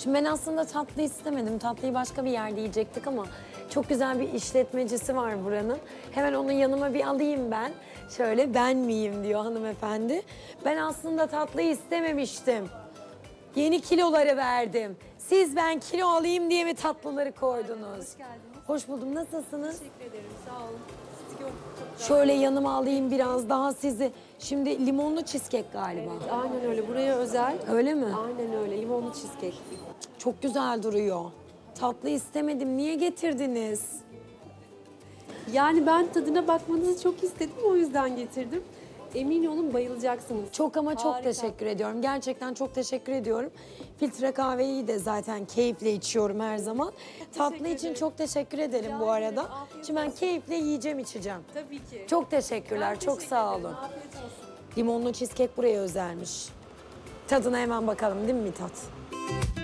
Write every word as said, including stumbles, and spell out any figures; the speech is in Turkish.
Şimdi ben aslında tatlı istemedim. Tatlıyı başka bir yerde yiyecektik ama çok güzel bir işletmecisi var buranın. Hemen onun yanıma bir alayım ben. Şöyle ben miyim diyor hanımefendi. Ben aslında tatlıyı istememiştim. Yeni kiloları verdim. Siz ben kilo alayım diye mi tatlıları koydunuz? Hoş geldiniz. Hoş buldum. Nasılsınız? Teşekkür ederim. Sağ olun. Sizi gördüm. Çok güzel. Şöyle yanıma alayım biraz daha sizi. Şimdi limonlu cheesecake galiba. Evet, aynen öyle. Buraya özel. Öyle mi? Aynen öyle. Limonlu cheesecake. Çok güzel duruyor. Tatlı istemedim. Niye getirdiniz? Yani ben tadına bakmanızı çok istedim. O yüzden getirdim. Emin olun bayılacaksınız. Çok ama çok Harika. teşekkür ediyorum. Gerçekten çok teşekkür ediyorum. Filtre kahveyi de zaten keyifle içiyorum her zaman. Tatlı için ederim. çok teşekkür ederim Rica bu ederim. arada. Afiyet Şimdi ben olsun. keyifle yiyeceğim, içeceğim. Tabii ki. Çok teşekkürler. Ben çok teşekkür sağ ederim. olun. Afiyet olsun. Limonlu cheesecake buraya özelmiş. Tadına hemen bakalım değil mi Mithat?